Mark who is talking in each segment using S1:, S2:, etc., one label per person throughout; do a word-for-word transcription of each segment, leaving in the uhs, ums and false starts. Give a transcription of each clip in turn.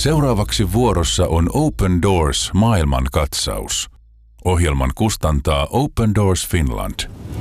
S1: Seuraavaksi vuorossa on Open Doors maailmankatsaus. Ohjelman kustantaa Open Doors Finland.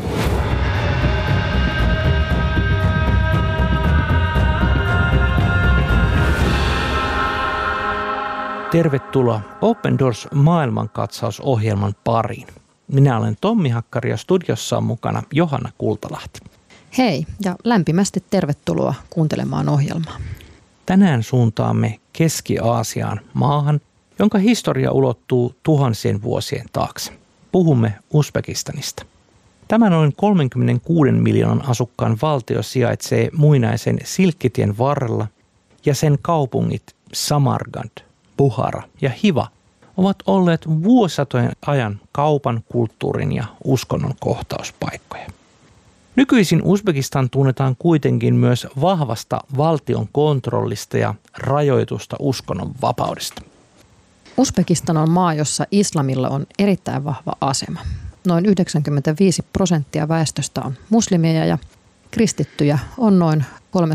S2: Tervetuloa Open Doors maailmankatsausohjelman pariin. Minä olen Tommi Hakkari ja studiossa on mukana Johanna Kultalahti.
S3: Hei ja lämpimästi tervetuloa kuuntelemaan ohjelmaa.
S2: Tänään suuntaamme Keski-Aasiaan, maahan, jonka historia ulottuu tuhansien vuosien taakse. Puhumme Uzbekistanista. Tämä noin kolmekymmentäkuusi miljoonan asukkaan valtio sijaitsee muinaisen Silkkitien varrella ja sen kaupungit Samarkand, Buhara ja Hiva ovat olleet vuosisatojen ajan kaupan, kulttuurin ja uskonnon kohtauspaikkoja. Nykyisin Uzbekistan tunnetaan kuitenkin myös vahvasta valtion kontrollista ja rajoitusta uskonnon vapaudesta.
S3: Uzbekistan on maa, jossa islamilla on erittäin vahva asema. Noin yhdeksänkymmentäviisi prosenttia väestöstä on muslimeja ja kristittyjä on noin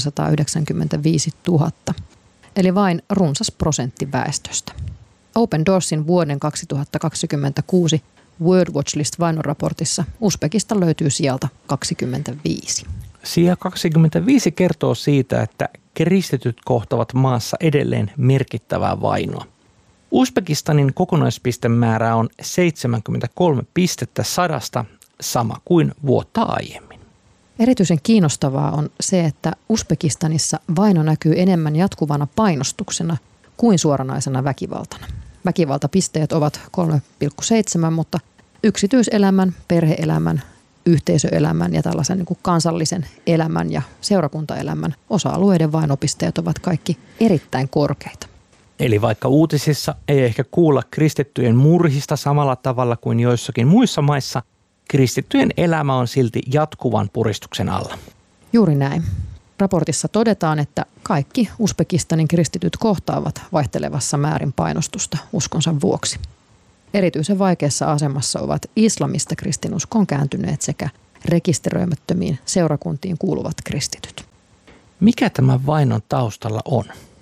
S3: kolmesataayhdeksänkymmentäviisituhatta, eli vain runsas prosentti väestöstä. Open Doorsin vuoden kaksituhattakaksikymmentäkuusi World Watch List-vainoraportissa Uzbekistan löytyy sieltä kaksikymmentäviisi.
S2: Sija kaksikymmentäviisi kertoo siitä, että kristityt kohtavat maassa edelleen merkittävää vainoa. Uzbekistanin kokonaispistemäärä on seitsemänkymmentäkolme pistettä sadasta, sama kuin vuotta aiemmin.
S3: Erityisen kiinnostavaa on se, että Uzbekistanissa vaino näkyy enemmän jatkuvana painostuksena kuin suoranaisena väkivaltana. Väkivaltapisteet ovat kolme pilkku seitsemän, mutta yksityiselämän, perhe-elämän, yhteisöelämän ja tällaisen niin kuin kansallisen elämän ja seurakuntaelämän osa-alueiden vainopisteet ovat kaikki erittäin korkeita.
S2: Eli vaikka uutisissa ei ehkä kuulla kristittyjen murhista samalla tavalla kuin joissakin muissa maissa, kristittyjen elämä on silti jatkuvan puristuksen alla.
S3: Juuri näin. Raportissa todetaan, että kaikki Uzbekistanin kristityt kohtaavat vaihtelevassa määrin painostusta uskonsa vuoksi. Erityisen vaikeassa asemassa ovat islamista kristinuskoon kääntyneet sekä rekisteröimättömiin seurakuntiin kuuluvat kristityt.
S2: Mikä tämä vainon taustalla on?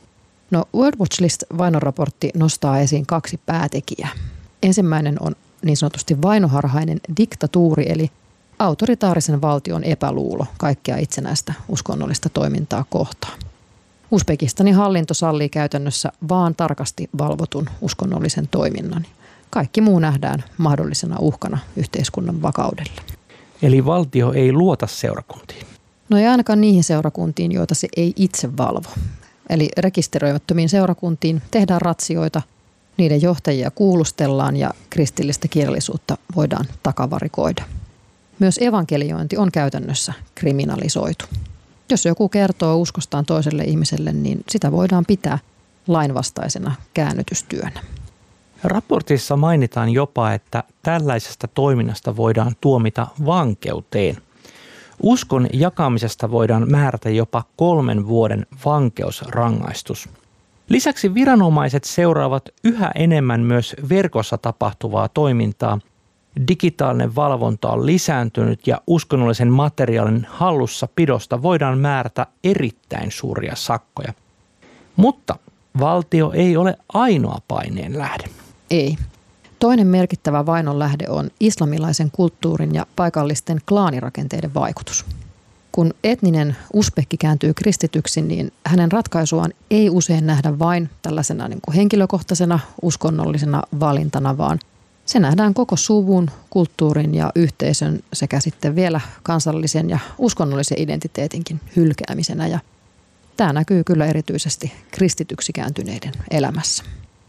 S3: No World Watch List-vainoraportti nostaa esiin kaksi päätekijää. Ensimmäinen on niin sanotusti vainoharhainen diktatuuri, eli autoritaarisen valtion epäluulo kaikkea itsenäistä uskonnollista toimintaa kohtaan. Uzbekistanin hallinto sallii käytännössä vaan tarkasti valvotun uskonnollisen toiminnan. Kaikki muu nähdään mahdollisena uhkana yhteiskunnan vakaudelle.
S2: Eli valtio ei luota seurakuntiin?
S3: No ei ainakaan niihin seurakuntiin, joita se ei itse valvo. Eli rekisteröimättömiin seurakuntiin tehdään ratsioita, niiden johtajia kuulustellaan ja kristillistä kirjallisuutta voidaan takavarikoida. Myös evankeliointi on käytännössä kriminalisoitu. Jos joku kertoo uskostaan toiselle ihmiselle, niin sitä voidaan pitää lainvastaisena käännytystyönä.
S2: Raportissa mainitaan jopa, että tällaisesta toiminnasta voidaan tuomita vankeuteen. Uskon jakamisesta voidaan määrätä jopa kolmen vuoden vankeusrangaistus. Lisäksi viranomaiset seuraavat yhä enemmän myös verkossa tapahtuvaa toimintaa. Digitaalinen valvonta on lisääntynyt ja uskonnollisen materiaalin hallussapidosta voidaan määrätä erittäin suuria sakkoja. Mutta valtio ei ole ainoa paineen lähde.
S3: Ei. Toinen merkittävä vainon lähde on islamilaisen kulttuurin ja paikallisten klaanirakenteiden vaikutus. Kun etninen uzbekki kääntyy kristityksi, niin hänen ratkaisuaan ei usein nähdä vain tällaisena niin kuin henkilökohtaisena uskonnollisena valintana, vaan se nähdään koko suvun, kulttuurin ja yhteisön sekä sitten vielä kansallisen ja uskonnollisen identiteetinkin hylkäämisenä. Ja tämä näkyy kyllä erityisesti kristityksi kääntyneiden elämässä.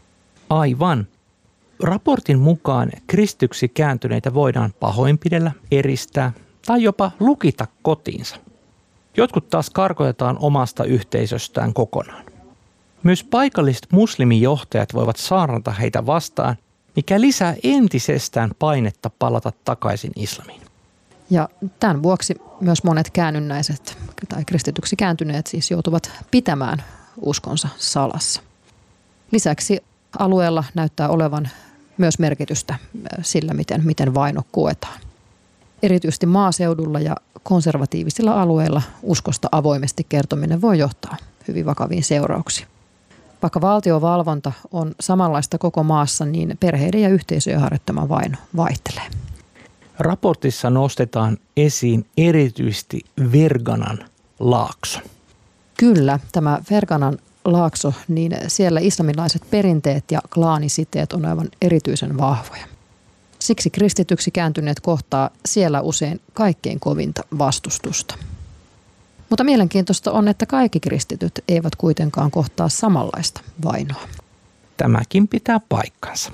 S2: Aivan. Raportin mukaan kristityksi kääntyneitä voidaan pahoinpidellä, eristää tai jopa lukita kotiinsa. Jotkut taas karkotetaan omasta yhteisöstään kokonaan. Myös paikalliset muslimijohtajat voivat saarnata heitä vastaan, mikä lisää entisestään painetta palata takaisin islamiin.
S3: Ja tämän vuoksi myös monet käännynnäiset tai kristityksi kääntyneet siis joutuvat pitämään uskonsa salassa. Lisäksi alueella näyttää olevan myös merkitystä sillä, miten, miten vaino koetaan. Erityisesti maaseudulla ja konservatiivisilla alueilla uskosta avoimesti kertominen voi johtaa hyvin vakaviin seurauksiin. Vaikka valtiovalvonta on samanlaista koko maassa, niin perheiden ja yhteisöjen harjoittama vaino vaihtelee.
S2: Raportissa nostetaan esiin erityisesti Ferganan laakso.
S3: Kyllä, tämä Ferganan laakso, niin siellä islamilaiset perinteet ja klaanisiteet on aivan erityisen vahvoja. Siksi kristityksi kääntyneet kohtaa siellä usein kaikkein kovinta vastustusta. Mutta mielenkiintoista on, että kaikki kristityt eivät kuitenkaan kohtaa samanlaista vainoa.
S2: Tämäkin pitää paikkansa.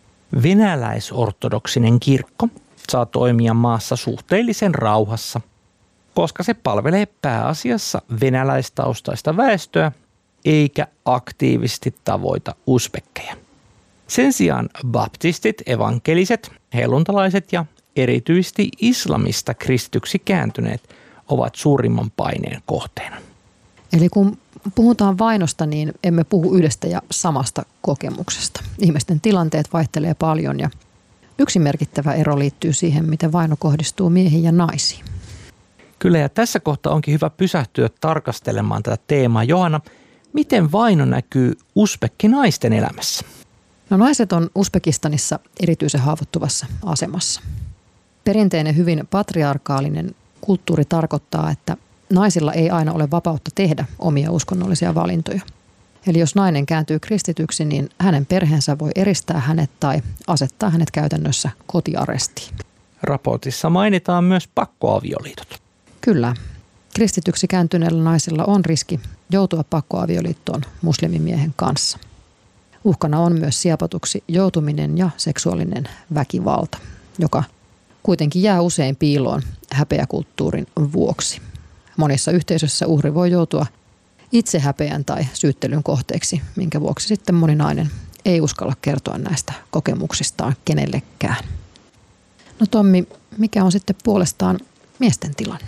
S2: Venäläisortodoksinen kirkko saa toimia maassa suhteellisen rauhassa, koska se palvelee pääasiassa venäläistaustaista väestöä eikä aktiivisesti tavoita usbekkeja. Sen sijaan baptistit, evankeliset, helluntalaiset ja erityisesti islamista kristityksi kääntyneet ovat suurimman paineen kohteena.
S3: Eli kun puhutaan vainosta, niin emme puhu yhdestä ja samasta kokemuksesta. Ihmisten tilanteet vaihtelee paljon ja yksi merkittävä ero liittyy siihen, miten vaino kohdistuu miehiin ja naisiin.
S2: Kyllä, ja tässä kohtaa onkin hyvä pysähtyä tarkastelemaan tätä teemaa. Johanna, miten vaino näkyy usbekkinaisten elämässä?
S3: No, naiset on Uzbekistanissa erityisen haavoittuvassa asemassa. Perinteinen hyvin patriarkaalinen kulttuuri tarkoittaa, että naisilla ei aina ole vapautta tehdä omia uskonnollisia valintoja. Eli jos nainen kääntyy kristityksi, niin hänen perheensä voi eristää hänet tai asettaa hänet käytännössä kotiarestiin.
S2: Raportissa mainitaan myös pakkoavioliitot.
S3: Kyllä. Kristityksi kääntyneillä naisilla on riski joutua pakkoavioliittoon muslimimiehen kanssa. Uhkana on myös siepatuksi joutuminen ja seksuaalinen väkivalta, joka kuitenkin jää usein piiloon häpeäkulttuurin vuoksi. Monissa yhteisöissä uhri voi joutua itse häpeän tai syyttelyn kohteeksi, minkä vuoksi sitten moni nainen ei uskalla kertoa näistä kokemuksistaan kenellekään. No Tommi, mikä on sitten puolestaan miesten tilanne?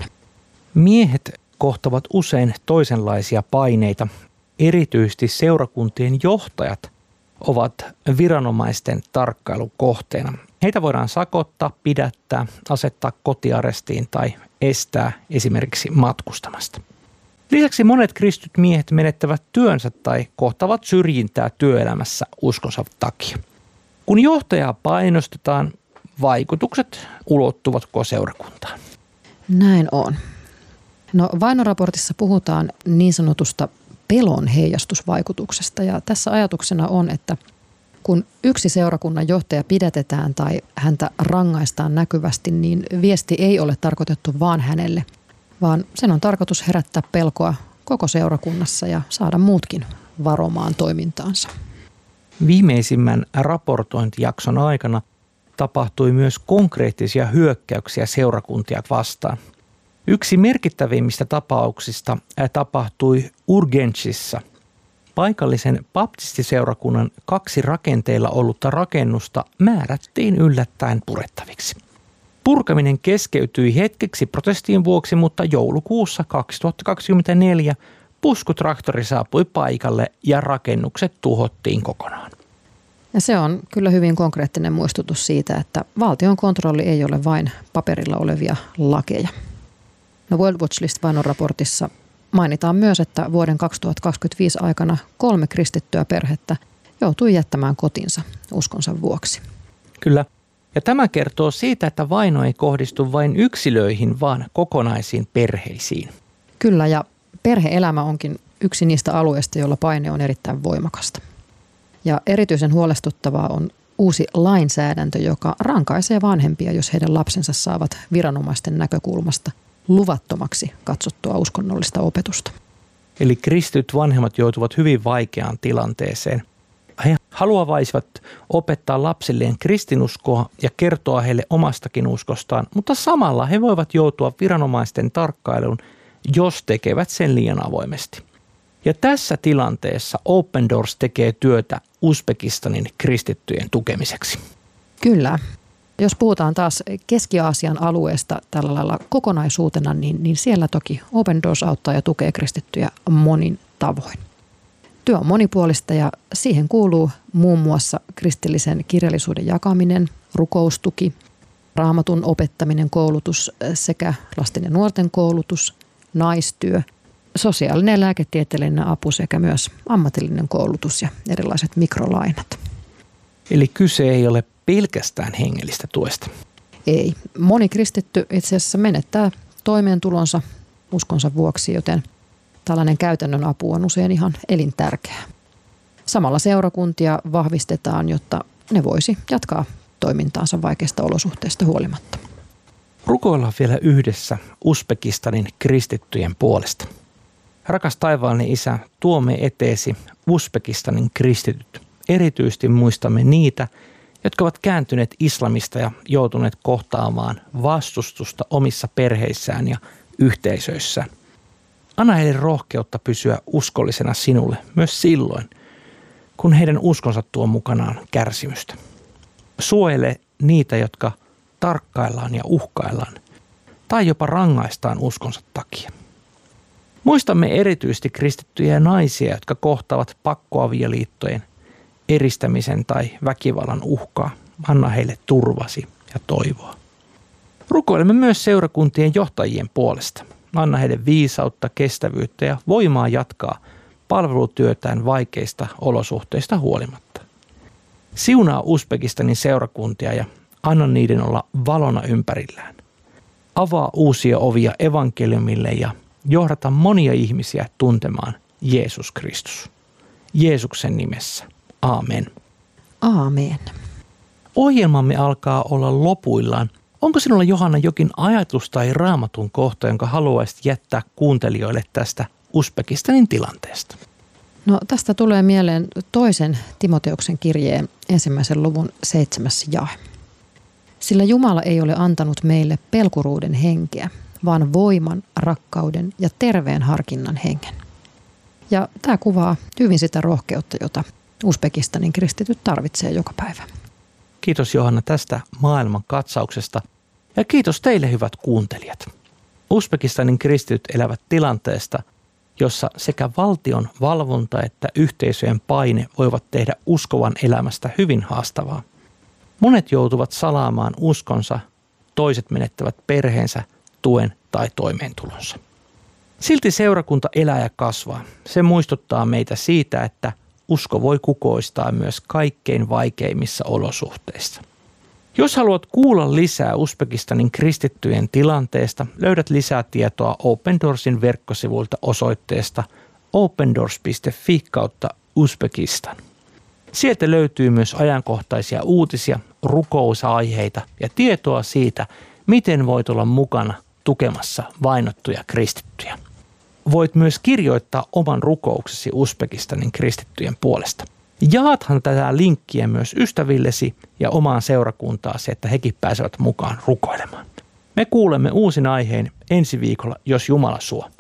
S2: Miehet kohtavat usein toisenlaisia paineita. Erityisesti seurakuntien johtajat ovat viranomaisten tarkkailun kohteena. Heitä voidaan sakottaa, pidättää, asettaa kotiarestiin tai estää esimerkiksi matkustamasta. Lisäksi monet kristityt miehet menettävät työnsä tai kohtavat syrjintää työelämässä uskonsa takia. Kun johtajaa painostetaan, vaikutukset ulottuvat koko seurakuntaan.
S3: Näin on. No, vainoraportissa puhutaan niin sanotusta pelon heijastusvaikutuksesta ja tässä ajatuksena on, että kun yksi seurakunnan johtaja pidätetään tai häntä rangaistaan näkyvästi, niin viesti ei ole tarkoitettu vaan hänelle, vaan sen on tarkoitus herättää pelkoa koko seurakunnassa ja saada muutkin varomaan toimintaansa.
S2: Viimeisimmän raportointijakson aikana tapahtui myös konkreettisia hyökkäyksiä seurakuntia vastaan. Yksi merkittävimmistä tapauksista tapahtui Urgentsissa. Paikallisen baptistiseurakunnan kaksi rakenteilla ollutta rakennusta määrättiin yllättäen purettaviksi. Purkaminen keskeytyi hetkeksi protestien vuoksi, mutta joulukuussa kaksituhattakaksikymmentäneljä puskutraktori saapui paikalle ja rakennukset tuhottiin kokonaan.
S3: Ja se on kyllä hyvin konkreettinen muistutus siitä, että valtion kontrolli ei ole vain paperilla olevia lakeja. No, World Watch List-vainon raportissa mainitaan myös, että vuoden kaksituhattakaksikymmentäviisi aikana kolme kristittyä perhettä joutui jättämään kotinsa uskonsa vuoksi.
S2: Kyllä. Ja tämä kertoo siitä, että vaino ei kohdistu vain yksilöihin, vaan kokonaisiin perheisiin.
S3: Kyllä, ja perhe-elämä onkin yksi niistä alueista, joilla paine on erittäin voimakasta. Ja erityisen huolestuttavaa on uusi lainsäädäntö, joka rankaisee vanhempia, jos heidän lapsensa saavat viranomaisten näkökulmasta luvattomaksi katsottua uskonnollista opetusta.
S2: Eli kristityt vanhemmat joutuvat hyvin vaikeaan tilanteeseen. He haluaisivat opettaa lapsilleen kristinuskoa ja kertoa heille omastakin uskostaan, mutta samalla he voivat joutua viranomaisten tarkkailuun, jos tekevät sen liian avoimesti. Ja tässä tilanteessa Open Doors tekee työtä Uzbekistanin kristittyjen tukemiseksi.
S3: Kyllä. Jos puhutaan taas Keski-Aasian alueesta tällä lailla kokonaisuutena, niin, niin siellä toki Open Doors auttaa ja tukee kristittyjä monin tavoin. Työ on monipuolista ja siihen kuuluu muun muassa kristillisen kirjallisuuden jakaminen, rukoustuki, raamatun opettaminen, koulutus sekä lasten ja nuorten koulutus, naistyö, sosiaalinen ja lääketieteellinen apu sekä myös ammatillinen koulutus ja erilaiset mikrolainat.
S2: Eli kyse ei ole pelkästään hengellistä tuesta.
S3: Ei. Moni kristitty itse asiassa menettää toimeentulonsa uskonsa vuoksi, joten tällainen käytännön apu on usein ihan elintärkeää. Samalla seurakuntia vahvistetaan, jotta ne voisi jatkaa toimintaansa vaikeista olosuhteista huolimatta.
S2: Rukoillaan vielä yhdessä Uzbekistanin kristittyjen puolesta. Rakas taivaallinen Isä, tuomme eteesi Uzbekistanin kristityt. Erityisesti muistamme niitä, jotka ovat kääntyneet islamista ja joutuneet kohtaamaan vastustusta omissa perheissään ja yhteisöissään. Anna heille rohkeutta pysyä uskollisena sinulle myös silloin, kun heidän uskonsa tuo mukanaan kärsimystä. Suojele niitä, jotka tarkkaillaan ja uhkaillaan tai jopa rangaistaan uskonsa takia. Muistamme erityisesti kristittyjä naisia, jotka kohtaavat pakkoavioliittojen, eristämisen tai väkivallan uhkaa. Anna heille turvasi ja toivoa. Rukoilemme myös seurakuntien johtajien puolesta. Anna heille viisautta, kestävyyttä ja voimaa jatkaa palvelutyötään vaikeista olosuhteista huolimatta. Siunaa Uzbekistanin seurakuntia ja anna niiden olla valona ympärillään. Avaa uusia ovia evankeliumille ja johdata monia ihmisiä tuntemaan Jeesus Kristus. Jeesuksen nimessä. Aamen.
S3: Aamen.
S2: Ohjelmamme alkaa olla lopuillaan. Onko sinulla, Johanna, jokin ajatus tai raamatun kohta, jonka haluaisit jättää kuuntelijoille tästä Uzbekistanin tilanteesta?
S3: No, tästä tulee mieleen toisen Timoteuksen kirjeen ensimmäisen luvun seitsemäs jae. Sillä Jumala ei ole antanut meille pelkuruuden henkeä, vaan voiman, rakkauden ja terveen harkinnan hengen. Ja tämä kuvaa hyvin sitä rohkeutta, jota Uzbekistanin kristityt tarvitsee joka päivä.
S2: Kiitos, Johanna, tästä maailman katsauksesta ja kiitos teille, hyvät kuuntelijat. Uzbekistanin kristityt elävät tilanteesta, jossa sekä valtion valvonta että yhteisöjen paine voivat tehdä uskovan elämästä hyvin haastavaa. Monet joutuvat salaamaan uskonsa, toiset menettävät perheensä, tuen tai toimeentulonsa. Silti seurakunta elää ja kasvaa. Se muistuttaa meitä siitä, että usko voi kukoistaa myös kaikkein vaikeimmissa olosuhteissa. Jos haluat kuulla lisää Uzbekistanin kristittyjen tilanteesta, löydät lisää tietoa Open Doorsin verkkosivuilta osoitteesta opendoors piste fi kautta Uzbekistan. Sieltä löytyy myös ajankohtaisia uutisia, rukousaiheita ja tietoa siitä, miten voit olla mukana tukemassa vainottuja kristittyjä. Voit myös kirjoittaa oman rukouksesi Uzbekistanin kristittyjen puolesta. Jaathan tätä linkkiä myös ystävillesi ja omaan seurakuntaasi, että hekin pääsevät mukaan rukoilemaan. Me kuulemme uusin aiheen ensi viikolla, jos Jumala suo.